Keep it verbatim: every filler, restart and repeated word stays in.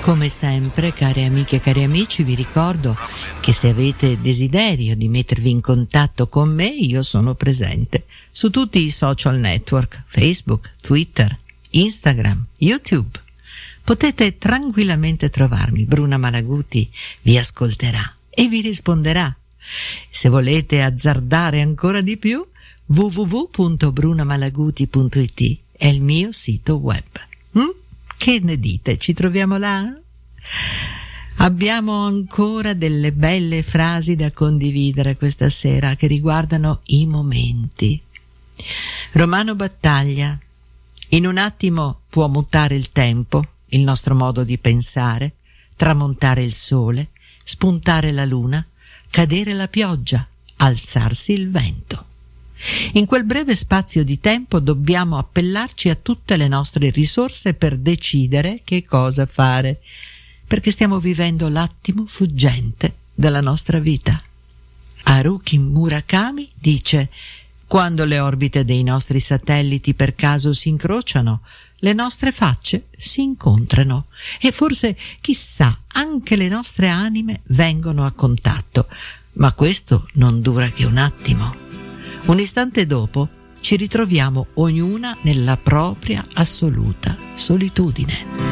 Come sempre, care amiche e cari amici, vi ricordo che se avete desiderio di mettervi in contatto con me, io sono presente su tutti i social network, Facebook, Twitter, Instagram, YouTube. Potete tranquillamente trovarmi. Bruna Malaguti vi ascolterà e vi risponderà. Se volete azzardare ancora di più, w w w punto bruna malaguti punto i t è il mio sito web. Mm? Che ne dite? Ci troviamo là? Abbiamo ancora delle belle frasi da condividere questa sera che riguardano i momenti. Romano Battaglia: in un attimo può mutare il tempo, il nostro modo di pensare, tramontare il sole, spuntare la luna, cadere la pioggia, alzarsi il vento. In quel breve spazio di tempo dobbiamo appellarci a tutte le nostre risorse per decidere che cosa fare, perché stiamo vivendo l'attimo fuggente della nostra vita. Haruki Murakami dice: quando le orbite dei nostri satelliti per caso si incrociano, le nostre facce si incontrano e forse, chissà, anche le nostre anime vengono a contatto, ma questo non dura che un attimo. Un istante dopo ci ritroviamo ognuna nella propria assoluta solitudine.